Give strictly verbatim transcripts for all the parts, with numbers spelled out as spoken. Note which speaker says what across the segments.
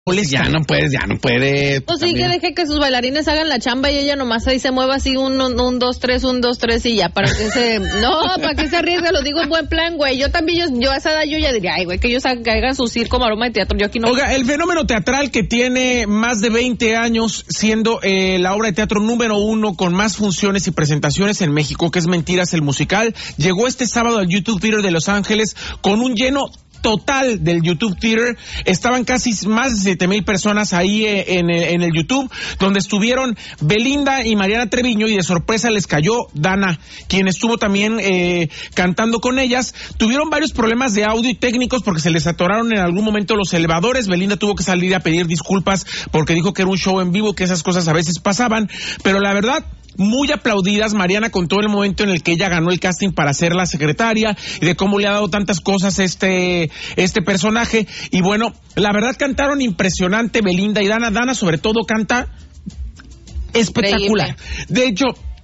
Speaker 1: Ya no puedes, ya no puedes.
Speaker 2: Pues sí, que deje que sus bailarines hagan la chamba y ella nomás ahí se mueva así un, un, un dos, tres, un, dos, tres y ya, para que se... No, para que se arriesgue, lo digo en buen plan, güey. Yo también, yo, yo a esa edad yo ya diría, ay, güey, que ellos hagan su circo, maroma de teatro, yo aquí no...
Speaker 1: Oiga, el fenómeno teatral que tiene más de veinte años siendo eh, la obra de teatro número uno con más funciones y presentaciones en México, que es Mentiras el Musical, llegó este sábado al YouTube Theater de Los Ángeles con un lleno total del YouTube Theater. Estaban casi más de siete mil personas ahí eh, en, en el YouTube, donde estuvieron Belinda y Mariana Treviño, y de sorpresa les cayó Dana, quien estuvo también eh, cantando con ellas. Tuvieron varios problemas de audio y técnicos porque se les atoraron en algún momento los elevadores. Belinda tuvo que salir a pedir disculpas porque dijo que era un show en vivo, que esas cosas a veces pasaban, pero la verdad, muy aplaudidas. Mariana contó el momento en el que ella ganó el casting para ser la secretaria y de cómo le ha dado tantas cosas este este personaje. Y bueno, la verdad cantaron impresionante Belinda y Dana. Dana sobre todo canta espectacular. Increíble. De hecho,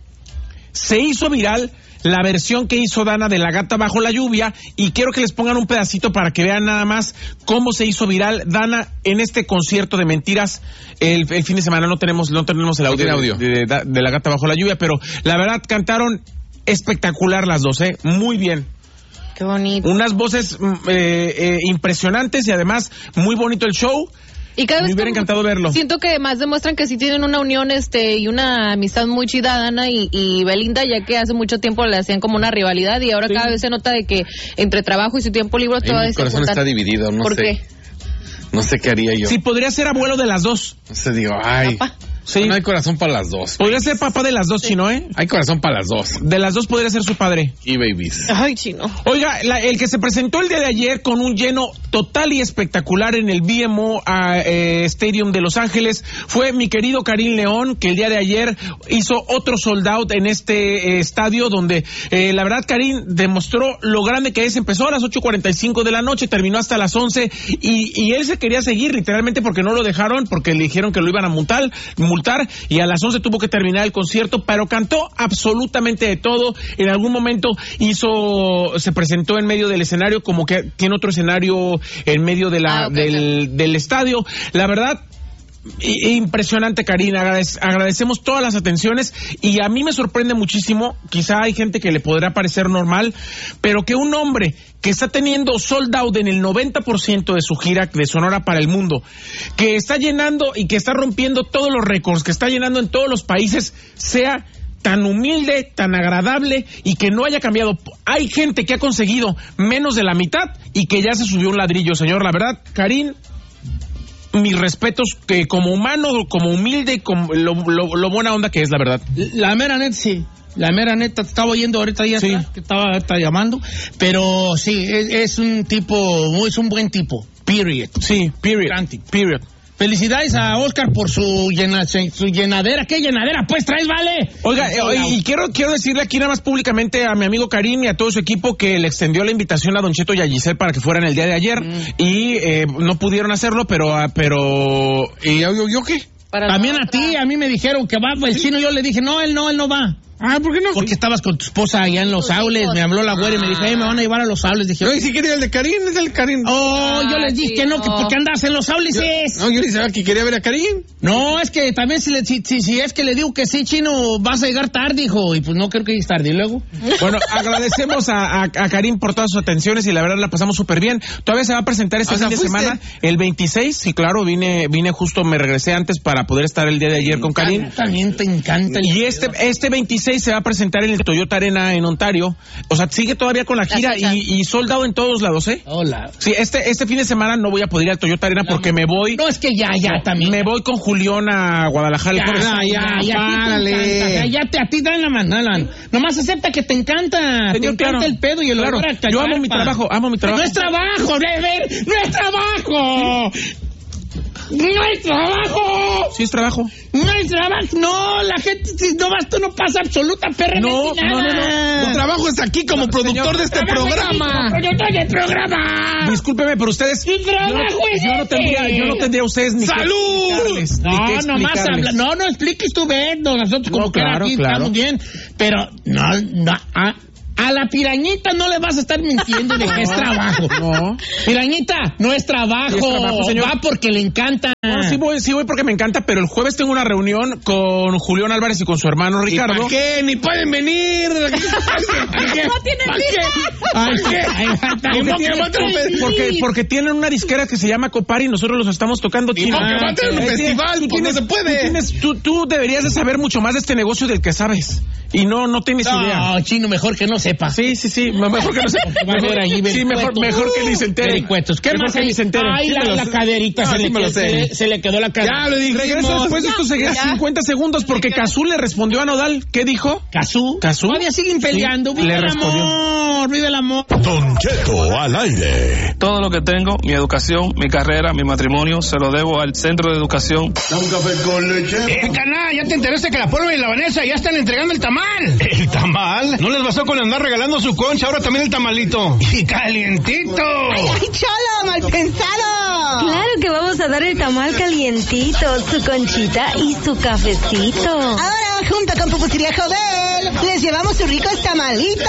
Speaker 1: se hizo viral la versión que hizo Dana de La Gata Bajo la Lluvia, y quiero que les pongan un pedacito para que vean nada más cómo se hizo viral Dana en este concierto de Mentiras el, el fin de semana. No tenemos no tenemos el audio, audio. De, de, de La Gata Bajo la Lluvia, pero la verdad cantaron espectacular las dos, ¿eh? Muy bien.
Speaker 2: Qué bonito.
Speaker 1: Unas voces eh, eh, impresionantes y además muy bonito el show.
Speaker 2: Y cada
Speaker 1: Me
Speaker 2: vez
Speaker 1: hubiera encantado verlo.
Speaker 2: Siento que más demuestran que sí tienen una unión este y una amistad muy chida, Dana y, y Belinda, ya que hace mucho tiempo le hacían como una rivalidad y ahora sí. Cada vez se nota de que entre trabajo y su tiempo libre todavía
Speaker 3: mi corazón está dividido, no
Speaker 2: ¿Por
Speaker 3: sé.
Speaker 2: qué?
Speaker 3: No sé qué haría yo.
Speaker 1: Sí, podría ser abuelo de las dos.
Speaker 3: No sé, digo, ay.
Speaker 2: Papá.
Speaker 1: Sí.
Speaker 3: No hay corazón para las dos.
Speaker 1: Podría ser papá de las dos, sí. Chino, ¿eh?
Speaker 3: Hay corazón para las dos.
Speaker 1: De las dos podría ser su padre.
Speaker 3: Y babies.
Speaker 2: Ay, Chino.
Speaker 1: Oiga, la, el que se presentó el día de ayer con un lleno total y espectacular en el B M O uh, eh, Stadium de Los Ángeles fue mi querido Karim León, que el día de ayer hizo otro sold out en este eh, estadio, donde eh, la verdad Karim demostró lo grande que es. Empezó a las ocho cuarenta y cinco de la noche, terminó hasta las once, y, y él se quería seguir literalmente porque no lo dejaron, porque le dijeron que lo iban a multar, multar y a las once tuvo que terminar el concierto, pero cantó absolutamente de todo. En algún momento hizo, se presentó en medio del escenario, como que tiene otro escenario en medio de la, ah, okay, del, okay. del estadio. La verdad, impresionante, Karina. Agradece, agradecemos todas las atenciones, y a mí me sorprende muchísimo. Quizá hay gente que le podrá parecer normal, pero que un hombre que está teniendo sold out en el noventa por ciento de su gira de Sonora para el mundo, que está llenando y que está rompiendo todos los récords, que está llenando en todos los países, sea tan humilde, tan agradable y que no haya cambiado. Hay gente que ha conseguido menos de la mitad y que ya se subió un ladrillo, señor. La verdad, Karim, mis respetos, que como humano, como humilde, como lo, lo, lo buena onda que es, la verdad.
Speaker 4: La mera net, sí. La mera neta, te estaba oyendo ahorita ya, sí. Está, que estaba, está llamando, pero sí, es, es un tipo, es un buen tipo, period.
Speaker 1: Sí, period, period.
Speaker 4: Felicidades a Oscar por su, llena, su llenadera. ¿Qué llenadera pues traes, vale?
Speaker 1: Oiga, eh, y quiero quiero decirle aquí nada más públicamente a mi amigo Karim y a todo su equipo que le extendió la invitación a Don Cheto y a Giselle para que fueran el día de ayer, mm. y eh, no pudieron hacerlo, pero pero ¿y yo, yo qué?
Speaker 4: Para También a ti, a mí me dijeron que va el chino, yo le dije, no, él no, él no va.
Speaker 1: Ah, ¿por qué no?
Speaker 4: Porque estabas con tu esposa allá en Los Aules, me habló la güera y me dijo, hey, me van a llevar a Los Aules. Dije,
Speaker 1: no, y si quería el de Karim, es el Karim.
Speaker 4: Oh, ah, yo les dije sí, que no, no, que porque andas en Los Aules
Speaker 1: yo,
Speaker 4: es.
Speaker 1: No, yo le dije que quería ver a Karim.
Speaker 4: No, es que también si, le, si, si, si es que le digo que sí, chino, vas a llegar tarde, hijo, y pues no creo que llegues tarde, y luego.
Speaker 1: Bueno, agradecemos a, a, a Karim por todas sus atenciones y la verdad la pasamos súper bien. Todavía se va a presentar este o fin sea, de ¿fuiste? semana, el veintiséis, sí, claro, vine vine justo, me regresé antes para poder estar el día de ayer con Karim.
Speaker 4: También te encanta. El
Speaker 1: y este, este veintiséis se va a presentar en el Toyota Arena en Ontario. O sea, sigue todavía con la gira y, y soldado en todos lados, ¿eh?
Speaker 4: Hola.
Speaker 1: Sí, este este fin de semana no voy a poder ir al Toyota Arena porque me voy.
Speaker 4: No, es que ya, ya,
Speaker 1: no,
Speaker 4: también.
Speaker 1: Me voy con Julián a Guadalajara.
Speaker 4: Ya, ya, ya, ya, párale. Ya, te, a ti dan la mano. Nomás acepta que te encanta.
Speaker 1: Señor,
Speaker 4: te encanta
Speaker 1: claro,
Speaker 4: el pedo y el
Speaker 1: claro.
Speaker 4: olor a cacharpa.
Speaker 1: Yo amo mi trabajo, amo mi trabajo.
Speaker 4: No es trabajo, Never, no es trabajo. ¡No es trabajo!
Speaker 1: Sí es trabajo.
Speaker 4: No es trabajo, no, la gente, si no vas, tú no pasa absoluta perra.
Speaker 1: No, no, no, no.
Speaker 3: Tu trabajo es aquí como no, productor señor, de este programa.
Speaker 4: Productor del programa.
Speaker 1: Discúlpeme, pero ustedes.
Speaker 4: Tu trabajo
Speaker 1: yo no,
Speaker 4: es
Speaker 1: yo no tendría, yo no tendría a ustedes ni
Speaker 4: ¡salud!
Speaker 1: Que
Speaker 4: no, nomás habla. No, no expliques tú, ven. Nosotros como
Speaker 1: no, claro,
Speaker 4: aquí
Speaker 1: claro.
Speaker 4: estamos bien. Pero, no, no, ah. A la pirañita no le vas a estar mintiendo de que es trabajo.
Speaker 1: No.
Speaker 4: Pirañita, no es trabajo.
Speaker 1: Sí es trabajo, señor.
Speaker 4: Va porque le encanta.
Speaker 1: No, sí voy, sí voy porque me encanta, pero el jueves tengo una reunión con Julián Álvarez y con su hermano Ricardo.
Speaker 3: ¿Para qué? Ni pueden venir. ¿Para qué?
Speaker 2: No tienen
Speaker 3: ¿Para qué?
Speaker 4: Ay,
Speaker 3: ¿Para qué?
Speaker 4: ay, ay,
Speaker 3: Ni modo que
Speaker 1: tienen-
Speaker 3: va a tener un fe-
Speaker 1: porque, porque tienen una disquera que se llama Copari y nosotros los estamos tocando.
Speaker 3: Ni
Speaker 1: chino.
Speaker 3: modo que va a tener un
Speaker 1: Eh,
Speaker 3: festival,
Speaker 1: tú
Speaker 3: pues no se
Speaker 1: Tú,
Speaker 3: puede.
Speaker 1: tienes- tú- tú deberías de saber mucho más de este negocio del que sabes. Y no, no tienes idea.
Speaker 4: No, chino, mejor que no sepa.
Speaker 1: Sí, sí, sí. Mejor que no se.
Speaker 4: Va a haber allí
Speaker 1: Sí, mejor,
Speaker 4: vericuetos.
Speaker 1: mejor que ni se entere.
Speaker 4: Vericuetos. ¿Qué
Speaker 1: Mejor
Speaker 4: más
Speaker 1: que
Speaker 4: hay?
Speaker 1: ni se entere.
Speaker 4: Ay,
Speaker 1: Sí
Speaker 4: la,
Speaker 1: me lo
Speaker 4: la
Speaker 1: sé.
Speaker 4: caderita,
Speaker 3: Ah,
Speaker 4: se,
Speaker 3: sí
Speaker 4: le,
Speaker 3: me lo
Speaker 4: se,
Speaker 3: sé.
Speaker 4: le, se le quedó la cadera.
Speaker 3: Ya lo dijimos.
Speaker 1: Regresa después de estos
Speaker 2: Ya.
Speaker 1: cincuenta segundos porque Cazú le respondió a Nodal. ¿Qué dijo?
Speaker 4: ¿Cazú?
Speaker 1: ¿Cazú?
Speaker 4: Todavía siguen peleando.
Speaker 1: Sí,
Speaker 4: Vive
Speaker 1: le
Speaker 4: el
Speaker 1: respondió.
Speaker 4: amor, vive el amor.
Speaker 5: Don Cheto al aire.
Speaker 6: Todo lo que tengo, mi educación, mi carrera, mi matrimonio, se lo debo al Centro de Educación.
Speaker 5: Un café con leche.
Speaker 7: Eh, canal, ya te enteraste que la Pólvora y la Vanessa ya están entregando el tamal.
Speaker 5: ¿El tamal? ¿No les bastó con andar regalando su concha? Ahora también el tamalito.
Speaker 7: Y calientito.
Speaker 8: ¡Ay, cholo, mal pensado!
Speaker 9: Claro que vamos a dar el tamal calientito, su conchita y su cafecito.
Speaker 8: Ahora, junto con Pupusería Jovel, les llevamos sus ricos tamalitos.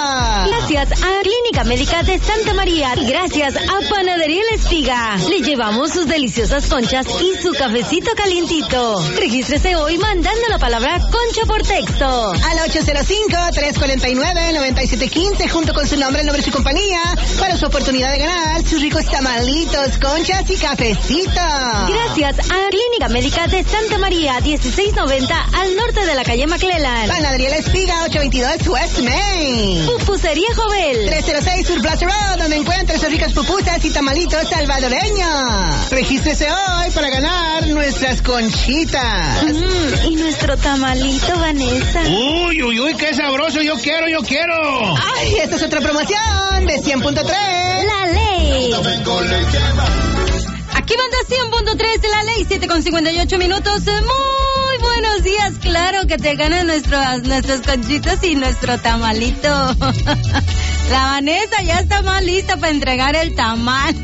Speaker 9: Gracias a Clínica Médica de Santa María y gracias a Panadería La Espiga. Le llevamos sus deliciosas conchas y su cafecito calientito. Regístrese hoy mandando la palabra concha por texto.
Speaker 8: Al ocho cero cinco, tres cuatro nueve, nueve siete uno cinco, junto con su nombre, el nombre de su compañía, para su oportunidad de ganar sus ricos tamalitos, conchas y cafecito.
Speaker 9: Gracias a Clínica Médica de Santa María, dieciséis noventa al norte de la calle McClellan.
Speaker 8: Panadería La Espiga, ocho veintidós West Main.
Speaker 9: Pupusería Jovel.
Speaker 8: tres cero seis Sur Plaza Road, donde encuentra sus ricas pupusas y tamalitos salvadoreños. Regístrese hoy para ganar nuestras conchitas.
Speaker 9: Mm, y nuestro tamalito, Vanessa.
Speaker 7: Uy, uy, uy, qué sabroso. Yo quiero, yo quiero.
Speaker 8: Ay, esta es otra promoción de cien punto tres.
Speaker 9: La ley. Aquí manda cien punto tres de la ley, siete con cincuenta y ocho minutos. Muy buenos días, claro que te ganan nuestros, nuestros conchitos y nuestro tamalito. La Vanessa ya está más lista para entregar el tamal.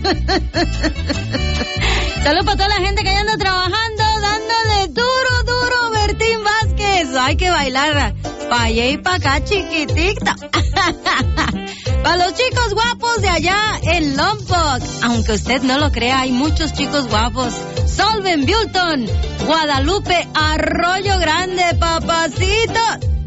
Speaker 9: Saludos para toda la gente que ya anda trabajando, dándole duro, duro, Bertín Vázquez. Hay que bailar pa' allá y pa' acá, chiquitito. Para los chicos guapos de allá en Lompoc, aunque usted no lo crea, hay muchos chicos guapos. Solven Bulton, Guadalupe, Arroyo Grande, papacito.